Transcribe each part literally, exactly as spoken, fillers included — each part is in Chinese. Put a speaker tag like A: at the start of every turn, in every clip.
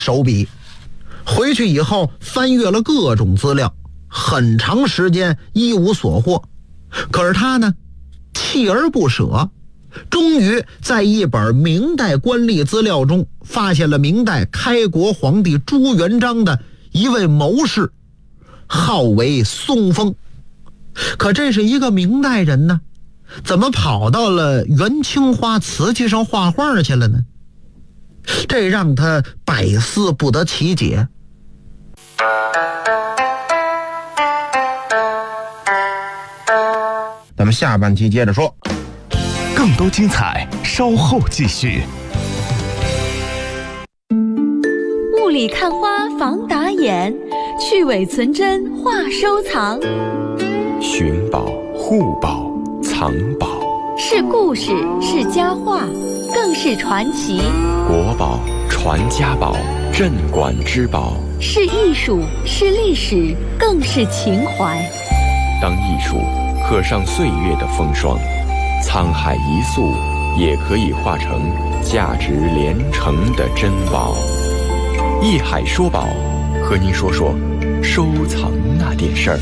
A: 手笔。回去以后翻阅了各种资料，很长时间一无所获。可是他呢，锲而不舍，终于在一本明代官吏资料中发现了明代开国皇帝朱元璋的一位谋士，号为松风。可这是一个明代人呢，怎么跑到了元青花瓷器上画画去了呢？这让他百思不得其解。
B: 咱们下半期接着说，
C: 更多精彩稍后继续。
D: 雾里看花防打眼，去伪存真话收藏。
E: 寻宝、护宝、藏宝，
D: 是故事，是佳话，更是传奇。
E: 国宝、传家宝、镇馆之宝，
D: 是艺术，是历史，更是情怀。
E: 当艺术刻上岁月的风霜，沧海一粟也可以化成价值连城的珍宝。艺海说宝，和您说说收藏那点事儿。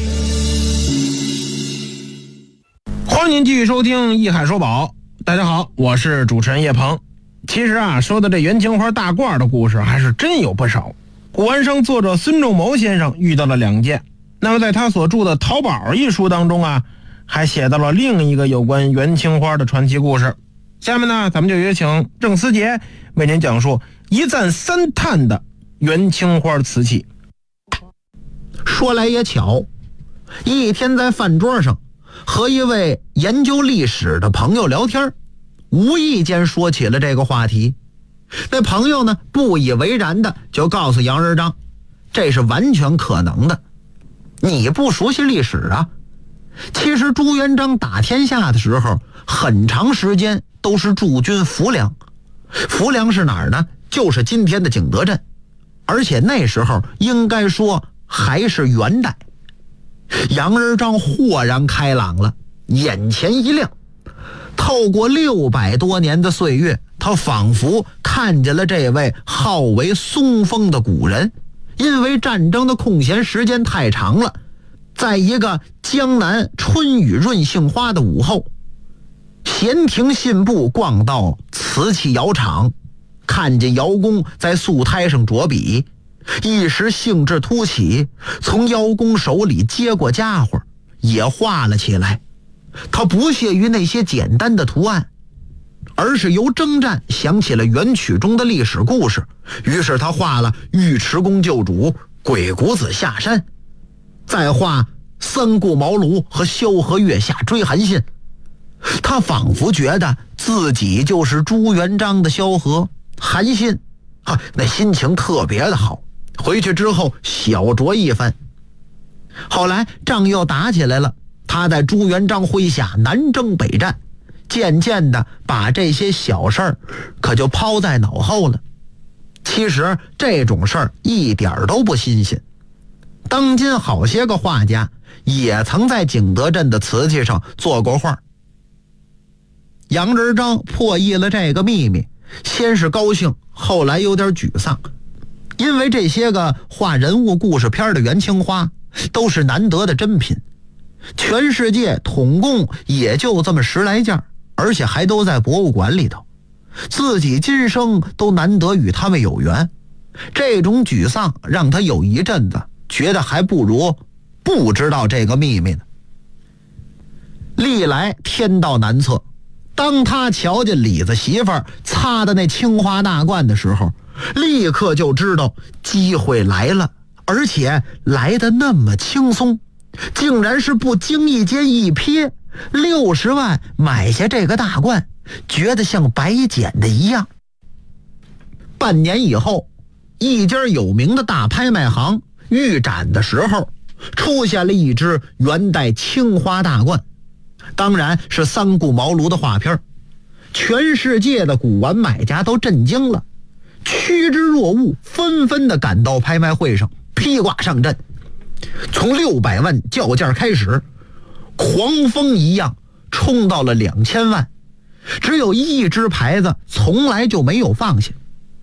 B: 欢迎您继续收听艺海说宝。大家好，我是主持人叶鹏。其实啊，说的这元青花大褂的故事还是真有不少。古玩商作者孙仲谋先生遇到了两件，那么在他所著的《淘宝》一书当中啊，还写到了另一个有关元青花的传奇故事。下面呢，咱们就有请郑思杰为您讲述一赞三叹的元青花瓷器。
A: 说来也巧，一天在饭桌上和一位研究历史的朋友聊天，无意间说起了这个话题。那朋友呢，不以为然的就告诉杨仁章，这是完全可能的。你不熟悉历史啊？其实朱元璋打天下的时候，很长时间都是驻军浮梁。浮梁是哪儿呢？就是今天的景德镇。而且那时候应该说还是元代。杨仁章豁然开朗了，眼前一亮。透过六百多年的岁月，他仿佛看见了这位号为松风的古人，因为战争的空闲时间太长了，在一个江南春雨润杏花的午后，闲庭信步逛到瓷器窑厂，看见窑工在素胎上着笔，一时兴致突起，从窑工手里接过家伙也画了起来。他不屑于那些简单的图案，而是由征战想起了元曲中的历史故事，于是他画了尉迟恭救主、鬼谷子下山，再画三顾茅庐和萧何月下追韩信。他仿佛觉得自己就是朱元璋的萧何、韩信啊，那心情特别的好。回去之后小酌一番。后来仗又打起来了，他在朱元璋麾下南征北战，渐渐的把这些小事儿可就抛在脑后了。其实这种事儿一点都不新鲜，当今好些个画家也曾在景德镇的瓷器上做过画。杨仁章破译了这个秘密，先是高兴，后来有点沮丧，因为这些个画人物故事片的元青花都是难得的珍品，全世界统共也就这么十来件，而且还都在博物馆里头，自己今生都难得与他们有缘。这种沮丧让他有一阵子觉得还不如不知道这个秘密呢。历来天道难测，当他瞧见李子媳妇儿擦的那青花大褂的时候，立刻就知道机会来了，而且来得那么轻松，竟然是不经意间一瞥，六十万买下这个大褂，觉得像白捡的一样。半年以后，一家有名的大拍卖行预展的时候，出现了一只元代青花大褂，当然是三顾茅庐的画片。全世界的古玩买家都震惊了，趋之若鹜，纷纷的赶到拍卖会上，披挂上阵。从六百万叫价开始，狂风一样冲到了两千万，只有一只牌子从来就没有放下。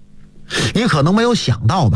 A: 你可能没有想到吧，